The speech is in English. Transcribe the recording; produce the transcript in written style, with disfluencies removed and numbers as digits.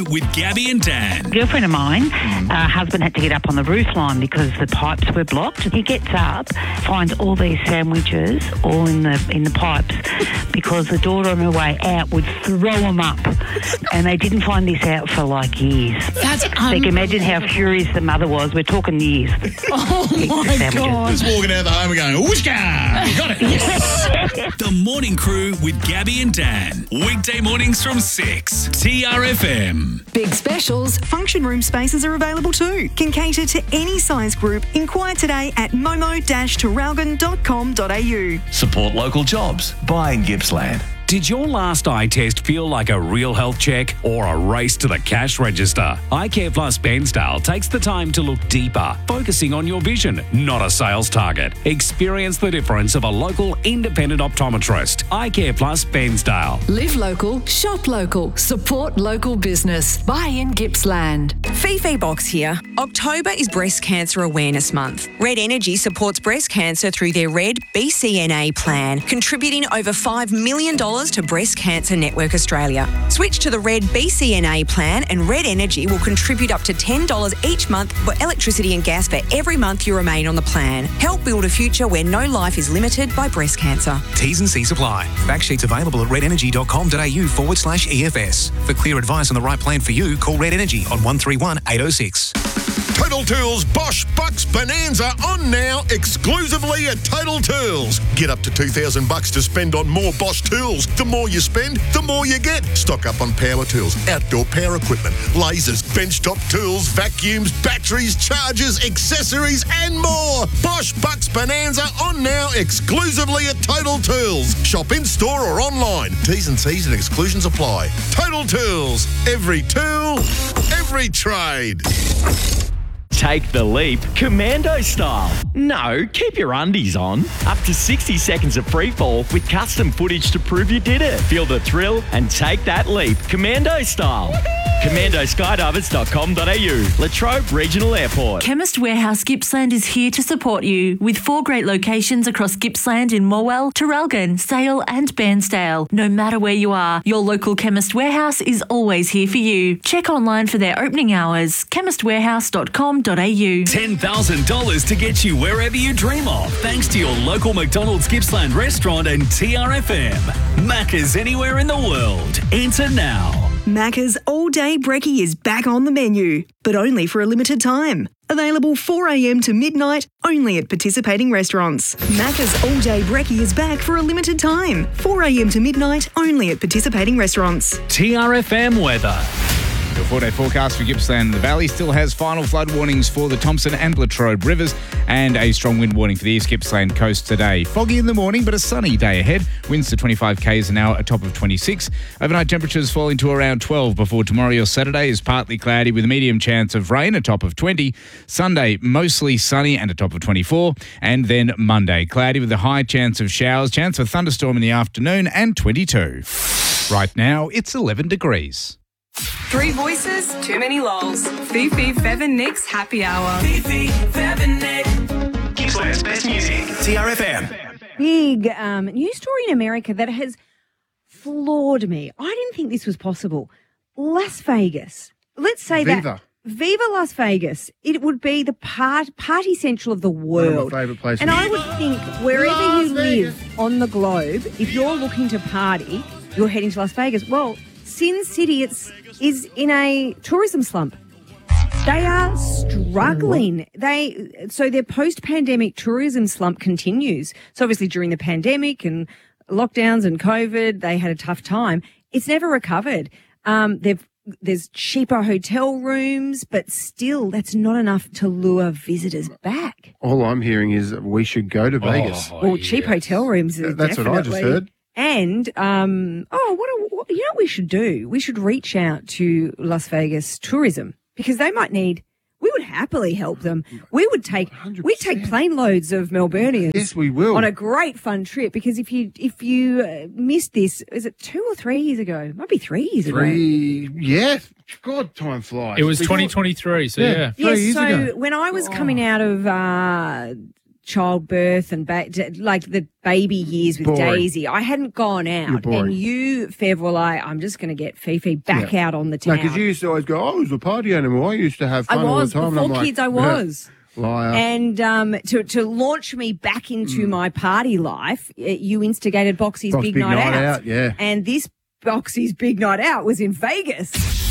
with Gabby and Dan. A girlfriend of mine, husband had to get up on the roof line because the pipes were blocked. He gets up, finds all these sandwiches all in the pipes because the daughter on her way out would throw them up. And they didn't find this out for like years. That's so you can imagine how furious the mother was. We're talking years. Oh my God. Just walking out of the home and going, whooshka! Got it. The Morning Crew with Gabby and Dan. Weekday mornings from 6. TRFM. Big specials. Function room spaces are available too. Can cater to any size group. Inquire today at momo-terralgon.com.au. Support local jobs. Buy in Gippsland. Did your last eye test feel like a real health check or a race to the cash register? iCare Plus Bairnsdale takes the time to look deeper, focusing on your vision, not a sales target. Experience the difference of a local independent optometrist. iCare Plus Bairnsdale. Live local, shop local, support local business. Buy in Gippsland. Fifi Box here. October is Breast Cancer Awareness Month. Red Energy supports breast cancer through their Red BCNA plan, contributing over $5 million to Breast Cancer Network Australia. Switch to the Red BCNA plan and Red Energy will contribute up to $10 each month for electricity and gas for every month you remain on the plan. Help build a future where no life is limited by breast cancer. T's and C's apply. Fact sheets available at redenergy.com.au/EFS. For clear advice on the right plan for you, call Red Energy on 131 806. Total Tools Bosch Bucks Bonanza on now exclusively at Total Tools. Get up to $2,000 to spend on more Bosch tools. The more you spend, the more you get. Stock up on power tools, outdoor power equipment, lasers, benchtop tools, vacuums, batteries, chargers, accessories and more. Bosch Bucks Bonanza on now exclusively at Total Tools. Shop in store or online. T's and C's and exclusions apply. Total Tools. Every tool, every trade. Take the leap commando style. No, keep your undies on. Up to 60 seconds of free fall with custom footage to prove you did it. Feel the thrill and take that leap commando style. CommandoSkydivers.com.au. Latrobe Regional Airport. Chemist Warehouse Gippsland is here to support you with 4 great locations across Gippsland in Morwell, Terralgon, Sale and Bairnsdale. No matter where you are, your local Chemist Warehouse is always here for you. Check online for their opening hours. chemistwarehouse.com.au. $10,000 to get you wherever you dream of, thanks to your local McDonald's Gippsland restaurant and TRFM. Macca's anywhere in the world. Enter now. Macca's All Day Brekkie is back on the menu, but only for a limited time. Available 4 a.m. to midnight, only at participating restaurants. Macca's All Day Brekkie is back for a limited time. 4 a.m. to midnight, only at participating restaurants. TRFM weather. Your 4-day forecast for Gippsland. The Valley still has final flood warnings for the Thompson and Latrobe rivers and a strong wind warning for the East Gippsland coast today. Foggy in the morning, but a sunny day ahead. Winds to 25 k's an hour, a top of 26. Overnight temperatures falling to around 12 before tomorrow. Your Saturday is partly cloudy with a medium chance of rain, a top of 20. Sunday, mostly sunny and a top of 24. And then Monday, cloudy with a high chance of showers, chance of a thunderstorm in the afternoon and 22. Right now, it's 11 degrees. 3 voices, too many lols. Fifi, Fev and Nick's happy hour. Fifi, Fev and Nick. Gippsland's best music. TRFM. Big news story in America that has floored me. I didn't think this was possible. Las Vegas. Let's say Viva Las Vegas. It would be the party central of the world. One of my favourite places. And I would think wherever you live on the globe, if you're looking to party, you're heading to Las Vegas. Well, Sin City is in a tourism slump. They are struggling. So their post-pandemic tourism slump continues. So obviously during the pandemic and lockdowns and COVID, they had a tough time. It's never recovered. There's cheaper hotel rooms, but still that's not enough to lure visitors back. All I'm hearing is that we should go to Vegas. Well, cheap hotel rooms is That's definitely. what I just heard. And, you know what we should do? We should reach out to Las Vegas tourism because they might need, we would happily help them. We'd take plane loads of Melburnians. Yes, we will. On a great fun trip because if you missed this, is it 2 or 3 years ago? It might be 3 years ago. Yeah. God, time flies. It was 2023, so yeah. 3 years ago. When I was coming out of childbirth and like the baby years with Boring. Daisy. I hadn't gone You're out. boring. And you, Fev, were like, I'm just going to get Fifi back Yeah. out on the No, town. because you used to always go, I was a party animal. I used to have I fun all was. the time. And Before I'm like, kids, I was. Liar. And to launch me back into my party life, you instigated Boxy's Box Big Night Out. Yeah. And this Boxy's Big Night Out was in Vegas.